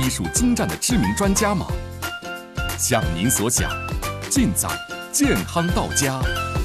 医术精湛的知名专家吗？想您所想，尽在健康到家。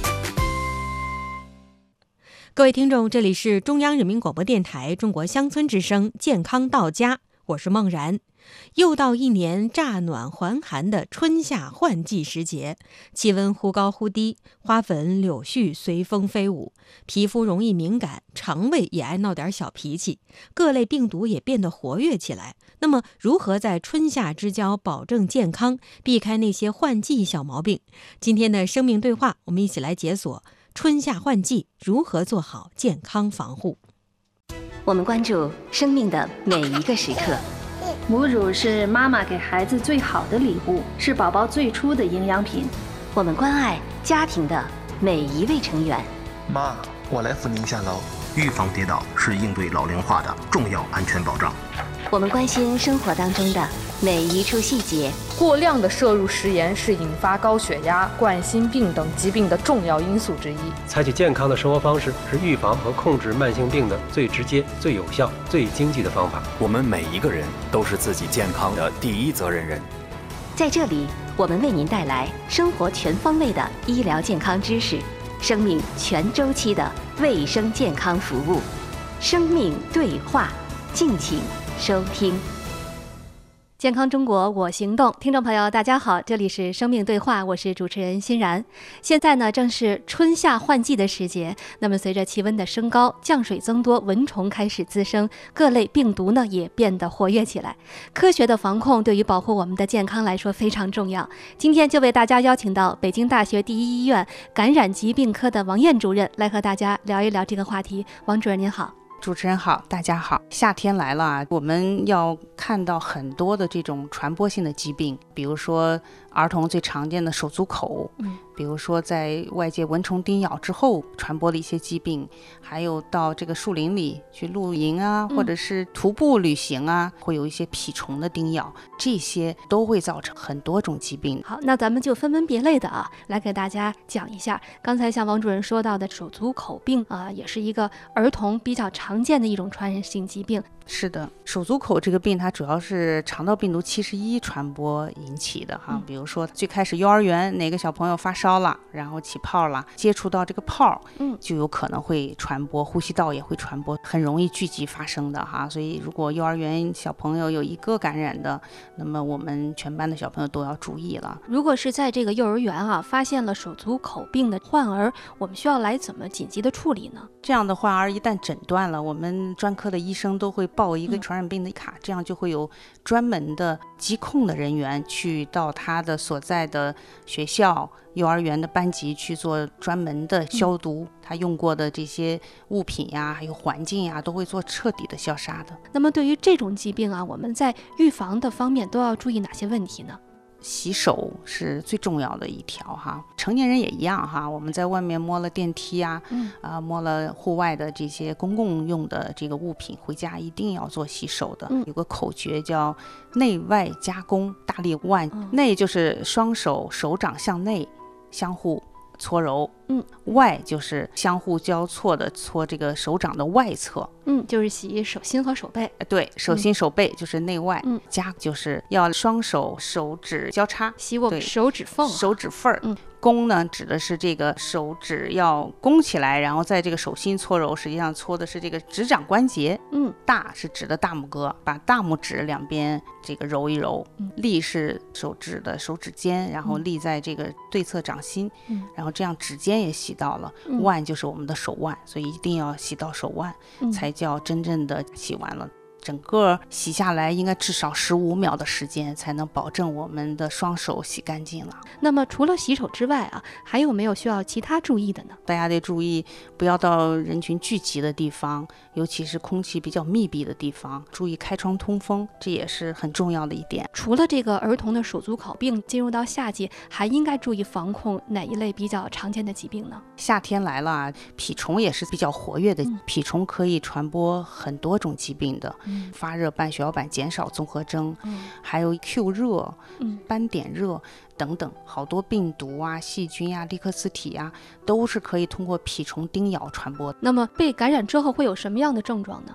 各位听众，这里是中央人民广播电台中国乡村之声健康到家，我是梦然。又到一年乍暖还寒的春夏换季时节，气温忽高忽低，花粉柳絮随风飞舞，皮肤容易敏感，肠胃也爱闹点小脾气，各类病毒也变得活跃起来。那么如何在春夏之交保证健康，避开那些换季小毛病？今天的生命对话，我们一起来解锁春夏换季如何做好健康防护。 我们关注生命的每一个时刻。 母乳是妈妈给孩子最好的礼物，是宝宝最初的营养品。 我们关爱家庭的每一位成员。 妈，我来扶您下楼。 预防跌倒是应对老龄化的重要安全保障。 我们关心生活当中的每一处细节。 过量的摄入食盐是引发高血压、冠心病等疾病的重要因素之一。 采取健康的生活方式是预防和控制慢性病的最直接、最有效、最经济的方法。 我们每一个人都是自己健康的第一责任人。 在这里，我们为您带来生活全方位的医疗健康知识，生命全周期的卫生健康服务。生命对话，敬请收听。健康中国我行动，听众朋友大家好，这里是生命对话，我是主持人欣然。现在呢正是春夏换季的时节，那么随着气温的升高，降水增多，蚊虫开始滋生，各类病毒呢也变得活跃起来。科学的防控对于保护我们的健康来说非常重要。今天就为大家邀请到北京大学第一医院感染疾病科的王燕主任来和大家聊一聊这个话题。王主任您好。 主持人好，大家好。夏天来了啊，我们要看到很多的这种传播性的疾病，比如说儿童最常见的手足口，比如说在外界蚊虫叮咬之后传播的一些疾病，还有到这个树林里去露营啊，或者是徒步旅行啊，会有一些蜱虫的叮咬，这些都会造成很多种疾病。 好，那咱们就分门别类的来给大家讲一下。刚才像王主任说到的手足口病也是一个儿童比较常见的一种传染性疾病。 是的，手足口这个病它主要是肠道病毒71传播引起的哈。比如说最开始幼儿园哪个小朋友发烧了，然后起泡了，接触到这个泡，就有可能会传播，呼吸道也会传播，很容易聚集发生的哈。所以如果幼儿园小朋友有一个感染的，那么我们全班的小朋友都要注意了。 如果是在这个幼儿园发现了手足口病的患儿，我们需要来怎么紧急的处理呢？ 这样的患儿一旦诊断了，我们专科的医生都会报一个传染病的卡，这样就会有专门的疾控的人员去到他的所在的学校、幼儿园的班级去做专门的消毒，他用过的这些物品呀，还有环境呀，都会做彻底的消杀的。 那么对于这种疾病我们在预防的方面都要注意哪些问题呢？ 洗手是最重要的一条哈，成年人也一样哈。我们在外面摸了电梯摸了户外的这些公共用的这个物品，回家一定要做洗手的。有个口诀叫内外夹攻，大力腕。内就是双手手掌向内相互搓揉，外就是相互交错的搓这个手掌的外侧， 就是洗手心和手背。 对，手心手背就是内外，夹就是要双手手指交叉， 洗我们手指缝， 手指缝儿。弓呢指的是这个手指要弓起来，然后在这个手心搓揉，实际上搓的是这个指掌关节。大是指的大拇哥，把大拇指两边这个揉一揉。立是手指的手指尖，然后立在这个对侧掌心，然后这样指尖也洗到了。腕就是我们的手腕，所以一定要洗到手腕，才叫真正的洗完了。整个洗下来应该至少15秒的时间，才能保证我们的双手洗干净了。 那么除了洗手之外还有没有需要其他注意的呢？ 大家得注意不要到人群聚集的地方，尤其是空气比较密闭的地方，注意开窗通风，这也是很重要的一点。 除了这个儿童的手足口病，进入到夏季还应该注意防控哪一类比较常见的疾病呢？ 夏天来了蜱虫也是比较活跃的，蜱虫可以传播很多种疾病的。发热半血小板减少综合征，还有 Q 热、斑点热等等，好多病毒细菌利克斯体都是可以通过蜱虫叮咬传播的。 那么被感染之后会有什么样的症状呢？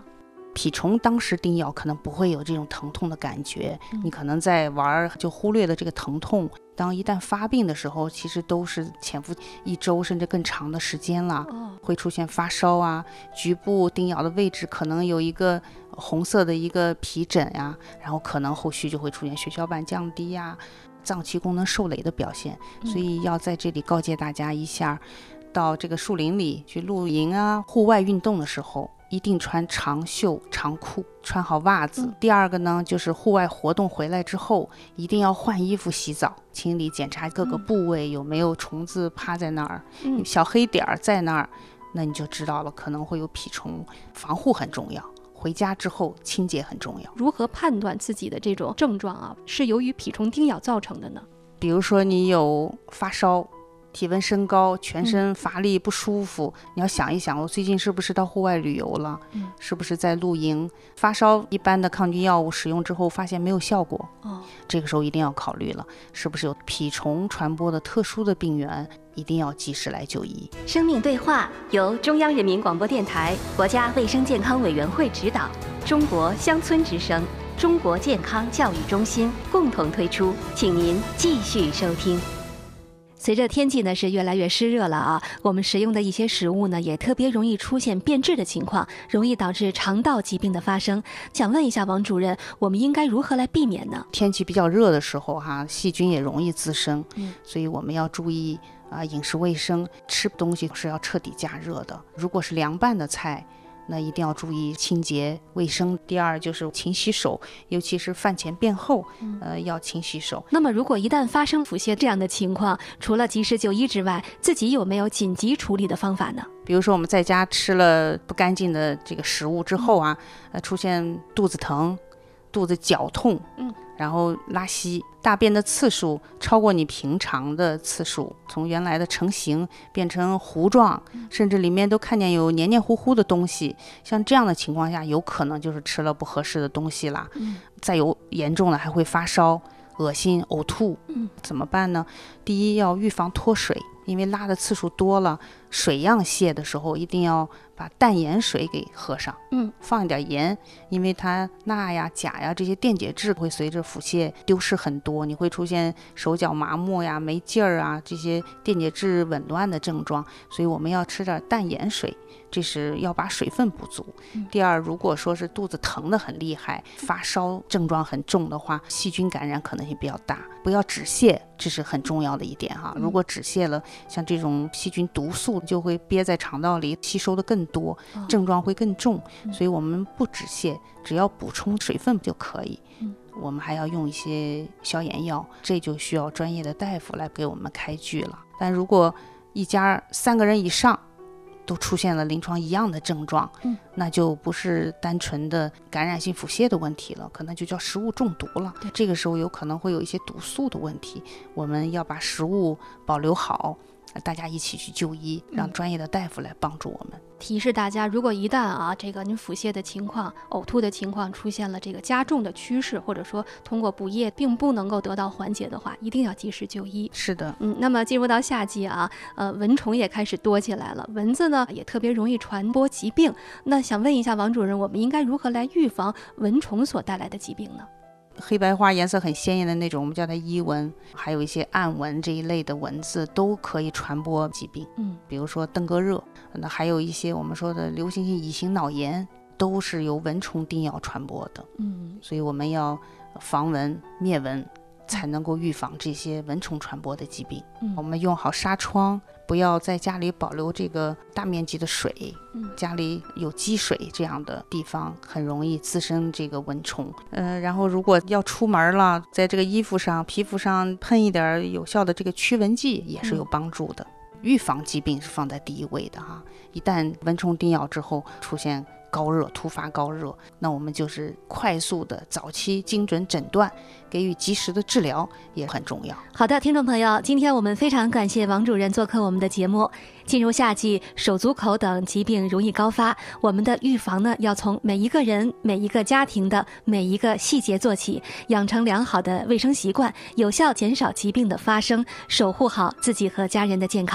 蜱虫当时叮咬可能不会有这种疼痛的感觉，你可能在玩就忽略了这个疼痛。当一旦发病的时候，其实都是潜伏1周甚至更长的时间了，会出现发烧啊，局部叮咬的位置可能有一个红色的一个皮疹呀，然后可能后续就会出现血小板降低呀，脏器功能受累的表现。所以要在这里告诫大家一下，到这个树林里去露营啊，户外运动的时候一定穿长袖长裤，穿好袜子。第二个呢，就是户外活动回来之后一定要换衣服洗澡，清理检查各个部位有没有虫子趴在那儿，小黑点在那儿，那你就知道了，可能会有蜱虫。防护很重要，回家之后清洁很重要。 如何判断自己的这种症状啊，是由于蜱虫叮咬造成的呢？ 比如说你有发烧，体温升高，全身乏力不舒服，你要想一想，我最近是不是到户外旅游了，是不是在露营。发烧一般的抗菌药物使用之后发现没有效果，这个时候一定要考虑了，是不是有蜱虫传播的特殊的病源，一定要及时来就医。 生命对话由中央人民广播电台国家卫生健康委员会指导，中国乡村之声、中国健康教育中心共同推出，请您继续收听。随着天气呢是越来越湿热了啊，我们食用的一些食物呢也特别容易出现变质的情况，容易导致肠道疾病的发生。想问一下王主任，我们应该如何来避免呢？ 天气比较热的时候细菌也容易滋生，所以我们要注意饮食卫生，吃东西是要彻底加热的。如果是凉拌的菜，那一定要注意清洁卫生。第二就是勤洗手，尤其是饭前便后，要勤洗手。 那么如果一旦发生腹泻这样的情况，除了及时就医之外，自己有没有紧急处理的方法呢？ 比如说我们在家吃了不干净的这个食物之后出现肚子疼、肚子绞痛，然后拉稀，大便的次数超过你平常的次数，从原来的成型变成糊状，甚至里面都看见有黏黏糊糊的东西，像这样的情况下，有可能就是吃了不合适的东西啦。再有严重的还会发烧、恶心、呕吐，怎么办呢？第一，要预防脱水，因为拉的次数多了，水样泻的时候一定要把淡盐水给喝上，放一点盐，因为它钠呀、钾呀这些电解质会随着腹泻丢失很多，你会出现手脚麻木呀、没劲儿啊这些电解质紊乱的症状，所以我们要吃点淡盐水，这是要把水分补足。第二，如果说是肚子疼得很厉害，发烧症状很重的话，细菌感染可能性比较大，不要止泻，这是很重要的一点如果止泻了，像这种细菌毒素就会憋在肠道里，吸收的更多，症状会更重，所以我们不止泻，只要补充水分就可以。我们还要用一些消炎药，这就需要专业的大夫来给我们开具了。但如果一家3个人以上都出现了临床一样的症状，那就不是单纯的感染性腹泻的问题了，可能就叫食物中毒了。这个时候有可能会有一些毒素的问题，我们要把食物保留好，大家一起去就医，让专业的大夫来帮助我们。 提示大家，如果一旦这个您腹泻的情况、呕吐的情况出现了这个加重的趋势，或者说通过补液并不能够得到缓解的话，一定要及时就医。 是的， 那么进入到夏季蚊虫也开始多起来了，蚊子呢也特别容易传播疾病。那想问一下王主任，我们应该如何来预防蚊虫所带来的疾病呢？ 黑白花颜色很鲜艳的那种，我们叫它伊蚊，还有一些暗蚊这一类的蚊子都可以传播疾病。比如说登革热，那还有一些我们说的流行性乙型脑炎，都是由蚊虫叮咬传播的。所以我们要防蚊灭蚊，才能够预防这些蚊虫传播的疾病。我们用好纱窗，不要在家里保留这个大面积的水，家里有积水这样的地方很容易滋生这个蚊虫。然后如果要出门了，在这个衣服上、皮肤上喷一点有效的这个驱蚊剂也是有帮助的。预防疾病是放在第一位的一旦蚊虫叮咬之后出现高热、突发高热，那我们就是快速的早期精准诊断，给予及时的治疗也很重要。 好的，听众朋友，今天我们非常感谢王主任做客我们的节目。进入夏季，手足口等疾病容易高发，我们的预防呢，要从每一个人、每一个家庭的每一个细节做起，养成良好的卫生习惯，有效减少疾病的发生，守护好自己和家人的健康。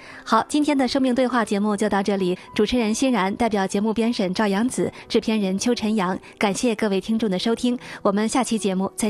好，今天的生命对话节目就到这里，主持人欣然代表节目编审赵阳子，制片人邱晨阳，感谢各位听众的收听，我们下期节目再见。